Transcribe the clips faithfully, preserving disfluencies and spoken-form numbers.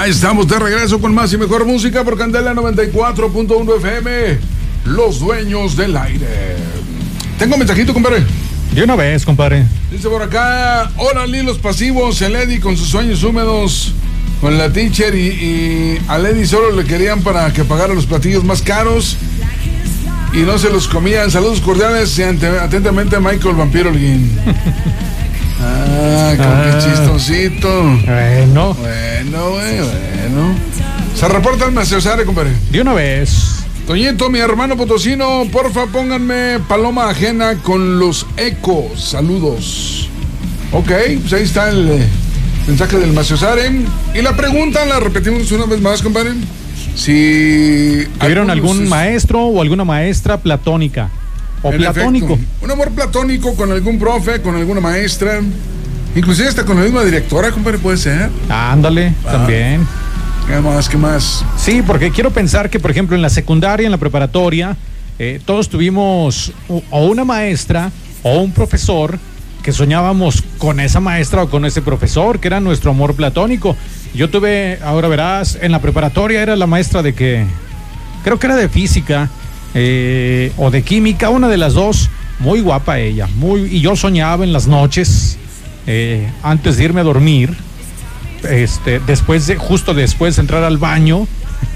Ya estamos de regreso con más y mejor música por Candela noventa y cuatro punto uno F M. Los dueños del aire. Tengo un mensajito, compadre. De una vez, compadre. Dice por acá: hola, Lilos pasivos. El Eddie con sus sueños húmedos con la teacher. Y, y al Eddie solo le querían para que pagara los platillos más caros y no se los comían. Saludos cordiales y ante, atentamente Michael Vampiro Holguín. Ah, como ah, que chistosito. Bueno. Bueno, güey, bueno. Se reporta el Maciosare, compadre. De una vez. Toñito, mi hermano potosino, porfa, pónganme Paloma Ajena con los ecos. Saludos. Ok, pues ahí está el eh, mensaje del Maciosare. Y la pregunta la repetimos una vez más, compadre. Si ¿tuvieron algún es... maestro o alguna maestra platónica? O en platónico. Efecto, un amor platónico con algún profe, con alguna maestra. Inclusive hasta con la misma directora, compadre, puede ser. Ándale, ah, también. ¿Qué más? ¿Qué más? Sí, porque quiero pensar que, por ejemplo, en la secundaria, en la preparatoria, eh, todos tuvimos o una maestra o un profesor que soñábamos con esa maestra o con ese profesor, que era nuestro amor platónico. Yo tuve, ahora verás, en la preparatoria era la maestra de que, creo que era de física, eh, o de química, una de las dos. Muy guapa ella, muy, y yo soñaba en las noches, eh, antes de irme a dormir, este, después de, justo después de entrar al baño,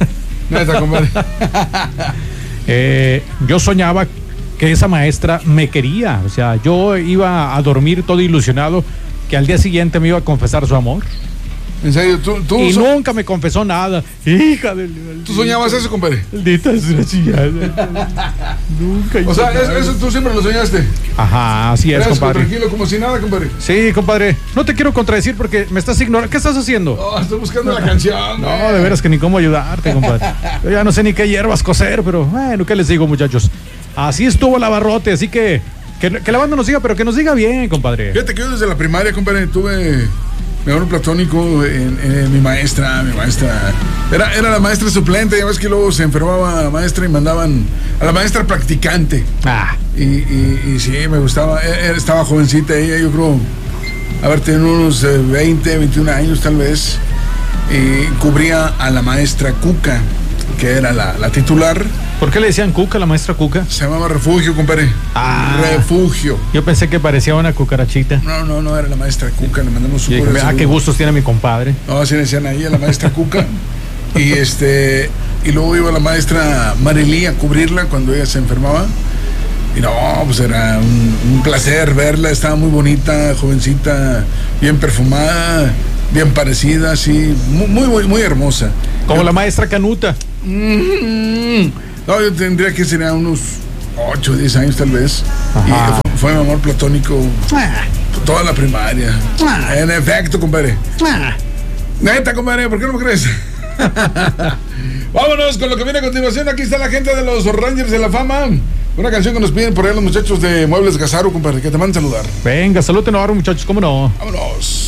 eh, yo soñaba que esa maestra me quería. O sea, yo iba a dormir todo ilusionado que al día siguiente me iba a confesar su amor. ¿En serio? ¿Tú, tú y so... nunca me confesó nada. Hija de... ¿Tú soñabas eso, compadre? Maldita desgraciada. Nunca. O sea, eso, eso tú siempre lo soñaste. Ajá, así es, compadre. Tranquilo, como si nada, compadre. Sí, compadre. No te quiero contradecir porque me estás ignorando. ¿Qué estás haciendo? Oh, estoy buscando la canción. No, eh. de veras que ni cómo ayudarte, compadre. Yo ya no sé ni qué hierbas coser, pero bueno, ¿qué les digo, muchachos? Así estuvo el abarrote, así que que, que la banda nos diga, pero que nos diga bien, compadre. Fíjate que yo desde la primaria, compadre, tuve mi amor platónico en, en mi maestra, mi maestra. Era, era la maestra suplente, ya ves que luego se enfermaba la maestra y mandaban a la maestra practicante. Ah. Y, y, y sí, me gustaba, estaba jovencita ella, yo creo, haber tenido unos veinte, veintiún años tal vez. Y cubría a la maestra Cuca, que era la, la titular. ¿Por qué le decían Cuca, la maestra Cuca? Se llamaba Refugio, compadre. Ah, Refugio. Yo pensé que parecía una cucarachita. No, no, no, era la maestra Cuca, le mandamos su cura. Ah, qué gustos tiene mi compadre. No, así le decían ahí a la maestra Cuca. y este, y luego iba la maestra Marilí a cubrirla cuando ella se enfermaba. Y no, pues era un, un placer verla, estaba muy bonita, jovencita, bien perfumada, bien parecida, así, muy, muy, muy hermosa. Como yo, la maestra Canuta. Mm-hmm. No, yo tendría que ser unos ocho o diez años tal vez. Ajá. Y fue, fue mi amor platónico ah. toda la primaria. Ah. En efecto, compadre. Ah. Neta, compadre, ¿por qué no me crees? Vámonos con lo que viene a continuación. Aquí está la gente de los Rangers de la Fama. Una canción que nos piden por ahí los muchachos de Muebles Gazaro, compadre, que te mandan saludar. Venga, salud, no, muchachos, ¿cómo no? Vámonos.